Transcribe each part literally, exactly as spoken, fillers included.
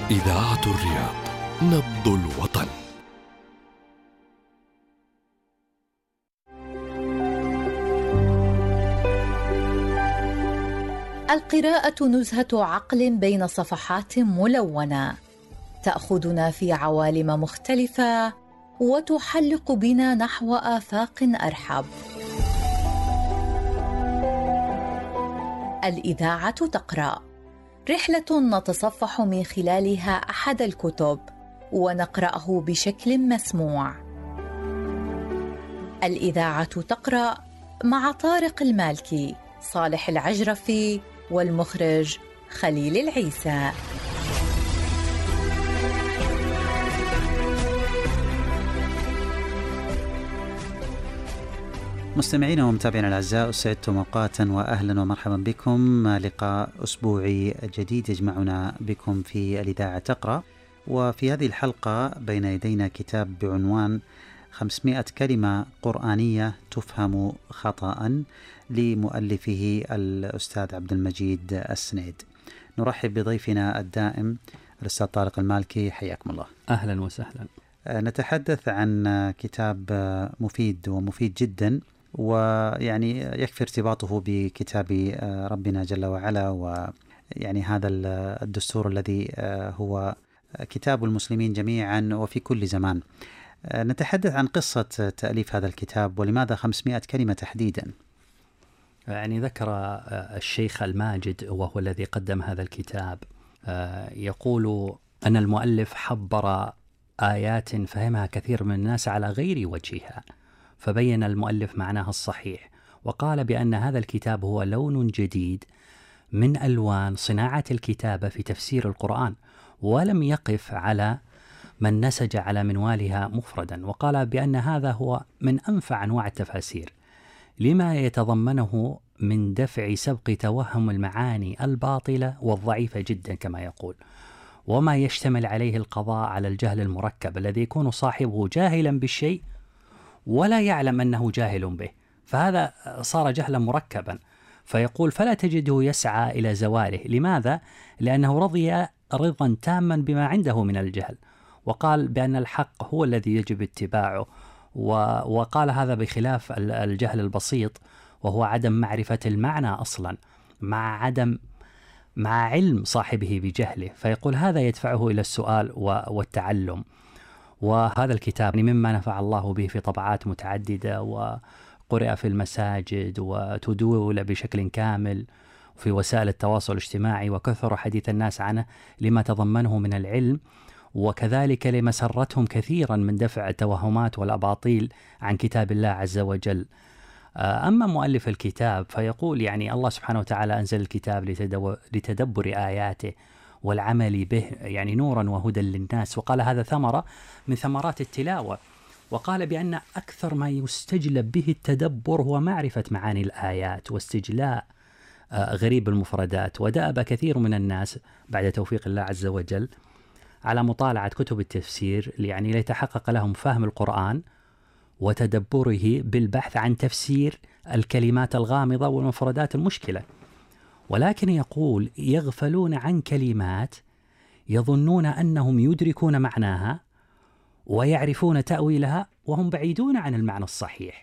إذاعة الرياض، نبض الوطن. القراءة نزهة عقل بين صفحات ملونة، تأخذنا في عوالم مختلفة وتحلق بنا نحو آفاق أرحب. الإذاعة تقرأ، رحلة نتصفح من خلالها أحد الكتب ونقرأه بشكل مسموع. الإذاعة تقرأ مع طارق المالكي، صالح العجرفي، والمخرج خليل العيسى. مستمعينا ومتابعينا الأعزاء، سعدتم أوقاتا وأهلا ومرحبا بكم. لقاء أسبوعي جديد يجمعنا بكم في الإذاعة تقرأ، وفي هذه الحلقة بين يدينا كتاب بعنوان خمسمائة كلمة قرآنية تفهم خطأ لمؤلفه الأستاذ عبد المجيد السنيد. نرحب بضيفنا الدائم الأستاذ طارق المالكي، حياكم الله. أهلا وسهلا. نتحدث عن كتاب مفيد ومفيد جدا، ويعني يكفي ارتباطه بكتاب ربنا جل وعلا، ويعني هذا الدستور الذي هو كتاب المسلمين جميعا وفي كل زمان. نتحدث عن قصة تأليف هذا الكتاب، ولماذا خمسمائة كلمة تحديدا؟ يعني ذكر الشيخ الماجد وهو الذي قدم هذا الكتاب، يقول أن المؤلف حبر آيات فهمها كثير من الناس على غير وجهها، فبين المؤلف معناها الصحيح، وقال بأن هذا الكتاب هو لون جديد من ألوان صناعة الكتابة في تفسير القرآن، ولم يقف على من نسج على منوالها مفردا، وقال بأن هذا هو من أنفع أنواع التفاسير لما يتضمنه من دفع سبق توهم المعاني الباطلة والضعيفة جدا كما يقول، وما يشتمل عليه القضاء على الجهل المركب الذي يكون صاحبه جاهلا بالشيء ولا يعلم أنه جاهل به، فهذا صار جهلا مركبا. فيقول فلا تجده يسعى إلى زواله. لماذا؟ لأنه رضي رضا تاما بما عنده من الجهل، وقال بأن الحق هو الذي يجب اتباعه، وقال هذا بخلاف الجهل البسيط وهو عدم معرفة المعنى أصلا مع عدم مع علم صاحبه بجهله، فيقول هذا يدفعه إلى السؤال والتعلم. وهذا الكتاب مما نفع الله به في طبعات متعددة، وقرأ في المساجد وتدول بشكل كامل في وسائل التواصل الاجتماعي، وكثر حديث الناس عنه لما تضمنه من العلم، وكذلك لمسرتهم كثيرا من دفع التوهمات والأباطيل عن كتاب الله عز وجل. أما مؤلف الكتاب فيقول يعني الله سبحانه وتعالى أنزل الكتاب لتدبر آياته والعمل به، يعني نورا وهدى للناس، وقال هذا ثمرة من ثمرات التلاوة، وقال بأن أكثر ما يستجلب به التدبر هو معرفة معاني الآيات واستجلاء غريب المفردات. ودأب كثير من الناس بعد توفيق الله عز وجل على مطالعة كتب التفسير يعني ليتحقق لهم فهم القرآن وتدبره بالبحث عن تفسير الكلمات الغامضة والمفردات المشكلة، ولكن يقول يغفلون عن كلمات يظنون أنهم يدركون معناها ويعرفون تأويلها وهم بعيدون عن المعنى الصحيح.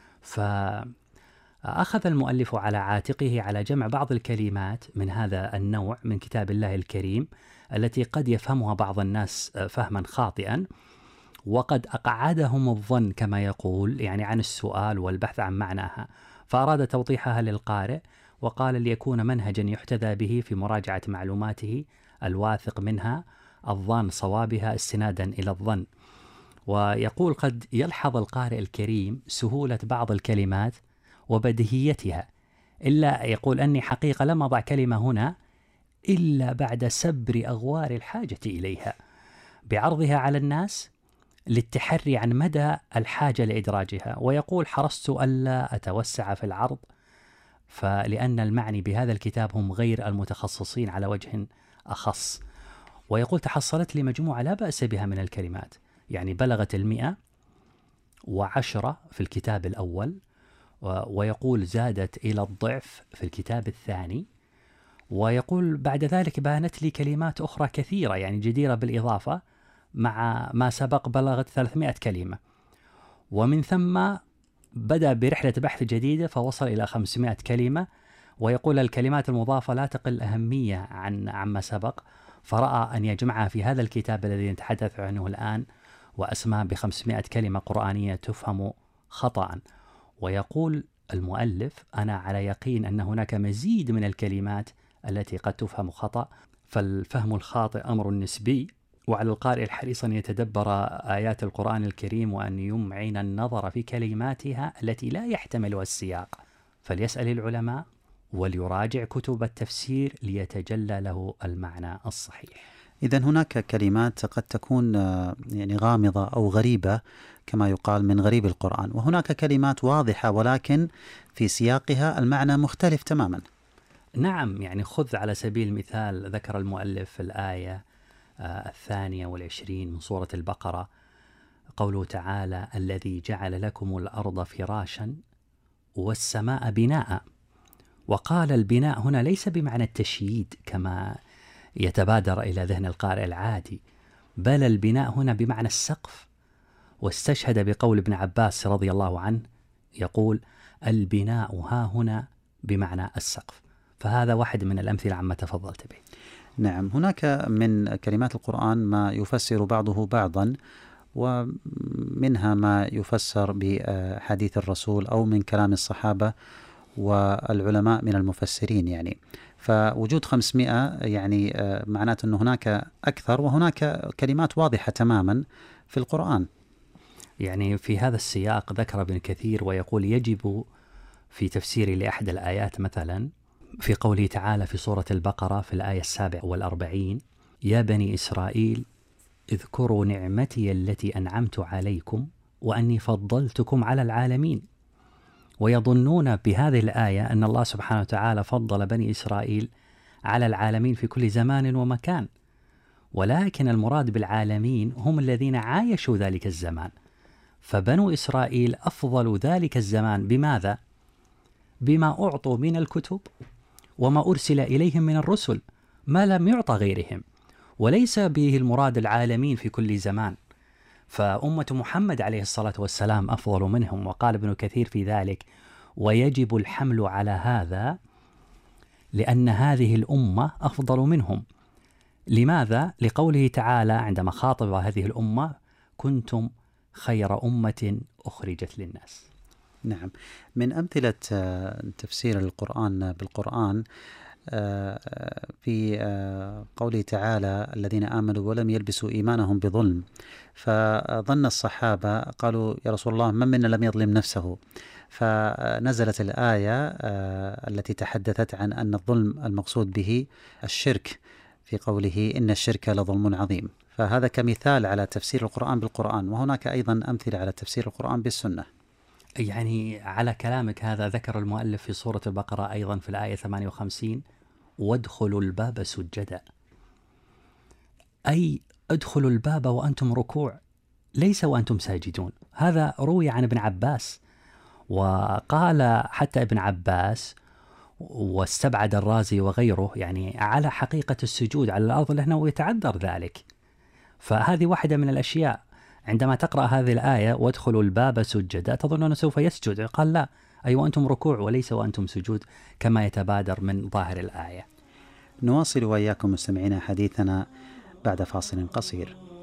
فأخذ المؤلف على عاتقه على جمع بعض الكلمات من هذا النوع من كتاب الله الكريم التي قد يفهمها بعض الناس فهما خاطئا، وقد أقعدهم الظن كما يقول يعني عن السؤال والبحث عن معناها، فأراد توضيحها للقارئ، وقال ليكون منهجا يحتذى به في مراجعة معلوماته الواثق منها الظان صوابها استنادا إلى الظن. ويقول قد يلحظ القارئ الكريم سهولة بعض الكلمات وبديهيتها، إلا يقول أني حقيقة لم أضع كلمة هنا إلا بعد سبر أغوار الحاجة إليها بعرضها على الناس للتحري عن مدى الحاجة لإدراجها. ويقول حرصت ألا أتوسع في العرض، فلأن المعني بهذا الكتاب هم غير المتخصصين على وجه أخص. ويقول تحصلت لي مجموعة لا بأس بها من الكلمات، يعني بلغت المئة وعشرة في الكتاب الأول، ويقول زادت إلى الضعف في الكتاب الثاني، ويقول بعد ذلك بانت لي كلمات أخرى كثيرة يعني جديرة بالإضافة مع ما سبق بلغت ثلاثمائة كلمة، ومن ثم بدأ برحلة بحث جديدة فوصل إلى خمسمائة كلمة. ويقول الكلمات المضافة لا تقل أهمية عن عما سبق، فرأى أن يجمعها في هذا الكتاب الذي نتحدث عنه الآن، وأسمى بخمسمائة كلمة قرآنية تفهم خطأ. ويقول المؤلف: أنا على يقين أن هناك مزيد من الكلمات التي قد تفهم خطأ، فالفهم الخاطئ أمر نسبي، وعلى القارئ الحريص أن يتدبر آيات القرآن الكريم وأن يمعن النظر في كلماتها التي لا يحتملها السياق، فليسأل العلماء وليراجع كتب التفسير ليتجلى له المعنى الصحيح. إذن هناك كلمات قد تكون يعني غامضة أو غريبة كما يقال من غريب القرآن، وهناك كلمات واضحة ولكن في سياقها المعنى مختلف تماما. نعم، يعني خذ على سبيل المثال ذكر المؤلف في الآية الثانية والعشرين من سورة البقرة قوله تعالى: الذي جعل لكم الأرض فراشا والسماء بناء. وقال البناء هنا ليس بمعنى التشييد كما يتبادر إلى ذهن القارئ العادي، بل البناء هنا بمعنى السقف. واستشهد بقول ابن عباس رضي الله عنه يقول: البناء ها هنا بمعنى السقف. فهذا واحد من الأمثلة عما تفضلت به. نعم، هناك من كلمات القرآن ما يفسر بعضه بعضا، ومنها ما يفسر بحديث الرسول أو من كلام الصحابة والعلماء من المفسرين يعني. فوجود خمسمائة يعني معناته أن هناك أكثر، وهناك كلمات واضحة تماما في القرآن. يعني في هذا السياق ذكر ابن كثير ويقول: يجب في تفسير لأحد الآيات مثلا في قوله تعالى في سورة البقرة في الآية السابعة والأربعين: يا بني إسرائيل اذكروا نعمتي التي أنعمت عليكم وأني فضلتكم على العالمين. ويظنون بهذه الآية أن الله سبحانه وتعالى فضل بني إسرائيل على العالمين في كل زمان ومكان، ولكن المراد بالعالمين هم الذين عايشوا ذلك الزمان، فبنو إسرائيل أفضل ذلك الزمان بماذا؟ بما أعطوا من الكتب وما أرسل إليهم من الرسل، ما لم يعطى غيرهم، وليس به المراد العالمين في كل زمان، فأمة محمد عليه الصلاة والسلام أفضل منهم. وقال ابن كثير في ذلك: ويجب الحمل على هذا لأن هذه الأمة أفضل منهم. لماذا؟ لقوله تعالى عندما خاطب هذه الأمة: كنتم خير أمة أخرجت للناس. نعم، من أمثلة تفسير القرآن بالقرآن في قوله تعالى: الذين آمنوا ولم يلبسوا إيمانهم بظلم، فظن الصحابة قالوا: يا رسول الله من منا لم يظلم نفسه؟ فنزلت الآية التي تحدثت عن أن الظلم المقصود به الشرك في قوله: إن الشرك لظلم عظيم. فهذا كمثال على تفسير القرآن بالقرآن، وهناك أيضا أمثلة على تفسير القرآن بالسنة. يعني على كلامك هذا ذكر المؤلف في سورة البقرة أيضا في الآية ثمانية وخمسين: وادخلوا الباب سجدا، أي ادخلوا الباب وأنتم ركوع ليس وأنتم ساجدون. هذا روي عن ابن عباس، وقال حتى ابن عباس واستبعد الرازي وغيره يعني على حقيقة السجود على الأرض لأنه يتعذر ذلك. فهذه واحدة من الأشياء، عندما تقرأ هذه الآية وادخلوا الباب سجدا تظن أنه سوف يسجد، قال لا، أي وأنتم ركوع وليس وأنتم سجود كما يتبادر من ظاهر الآية. نواصل وإياكم مستمعينا حديثنا بعد فاصل قصير.